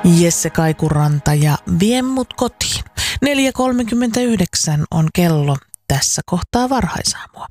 Jesse Kaikuranta ja Vie mut kotiin. 4.39 on kello tässä kohtaa varhaisaamua.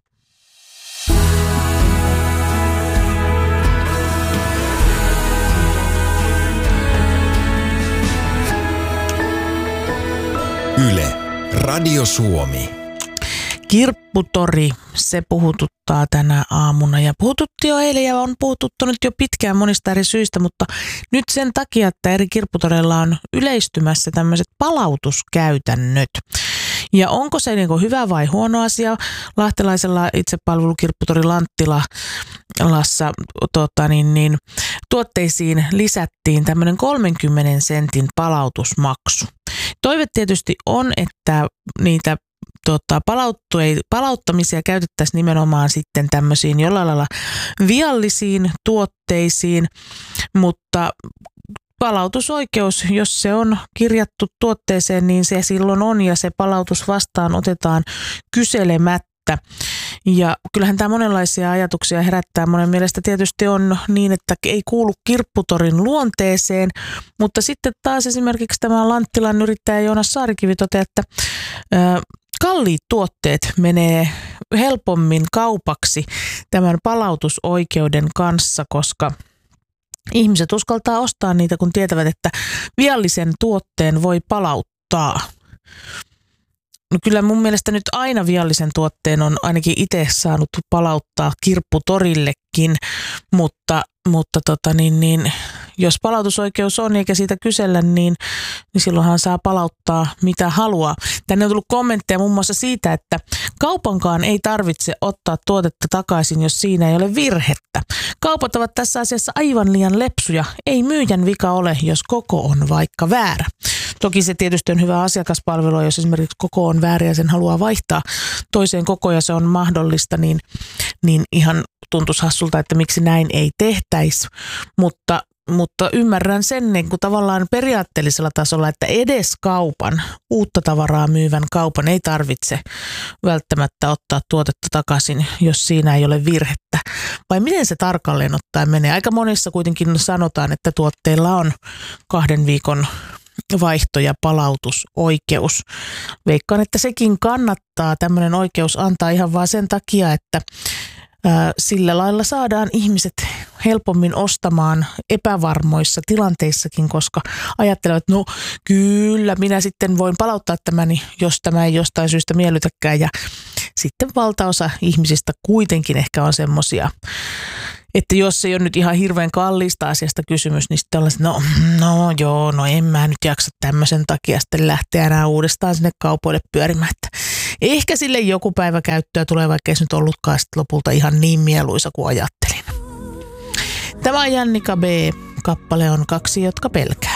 Yle, Radio Suomi. Kirpputori, se puhututtaa tänä aamuna ja puhututti jo eilen ja on puhututtanut jo pitkään monista eri syistä, mutta nyt sen takia, että eri kirpputoreilla on yleistymässä tämmöiset palautuskäytännöt. Ja onko se niin kuin hyvä vai huono asia? Lahtelaisella itsepalvelukirpputori Lanttilassa tuotteisiin lisättiin tämmöinen 30 sentin palautusmaksu. Toive tietysti on, että niitä palauttamisia käytettäisiin nimenomaan sitten tämmöisiin jollain lailla viallisiin tuotteisiin, mutta palautusoikeus, jos se on kirjattu tuotteeseen, niin se silloin on ja se palautus vastaan otetaan kyselemättä. Ja kyllähän tämä monenlaisia ajatuksia herättää. Monen mielestä tietysti on niin, että ei kuulu kirpputorin luonteeseen, mutta sitten taas esimerkiksi tämä Lanttilan yrittäjä Joonas Saarikivi toteaa, että kalliit tuotteet menee helpommin kaupaksi tämän palautusoikeuden kanssa, koska ihmiset uskaltaa ostaa niitä, kun tietävät, että viallisen tuotteen voi palauttaa. No kyllä mun mielestä nyt aina viallisen tuotteen on ainakin itse saanut palauttaa kirpputorillekin, mutta jos palautusoikeus on eikä siitä kysellä, niin silloinhan saa palauttaa mitä haluaa. Tänne on tullut kommentteja muun muassa siitä, että kaupankaan ei tarvitse ottaa tuotetta takaisin, jos siinä ei ole virhettä. Kaupat ovat tässä asiassa aivan liian lepsuja. Ei myyjän vika ole, jos koko on vaikka väärä. Toki se tietysti on hyvä asiakaspalvelu, jos esimerkiksi koko on väärä ja sen haluaa vaihtaa toiseen kokoon ja se on mahdollista, niin ihan tuntuisi hassulta, että miksi näin ei tehtäisi, mutta ymmärrän sen niin kuin tavallaan periaatteellisella tasolla, että edes kaupan, uutta tavaraa myyvän kaupan ei tarvitse välttämättä ottaa tuotetta takaisin, jos siinä ei ole virhettä. Vai miten se tarkalleen ottaen menee? Aika monissa kuitenkin sanotaan, että tuotteilla on 2 viikon vaihto- ja palautusoikeus. Veikkaan, että sekin kannattaa tämmöinen oikeus antaa ihan vaan sen takia, että sillä lailla saadaan ihmiset helpommin ostamaan epävarmoissa tilanteissakin, koska ajattelevat, että no kyllä minä sitten voin palauttaa tämän, jos tämä ei jostain syystä miellytäkään. Ja sitten valtaosa ihmisistä kuitenkin ehkä on semmoisia, että jos ei ole nyt ihan hirveän kalliista asiasta kysymys, niin sitten ollaan, no en mä nyt jaksa tämmöisen takia sitten lähteä enää uudestaan sinne kaupoille pyörimään. Että ehkä sille joku päivä käyttöä tulee, vaikka ei se nyt ollutkaan sitten lopulta ihan niin mieluisa kuin ajattelin. Tämä on Jannika B. Kappale on 2, jotka pelkää.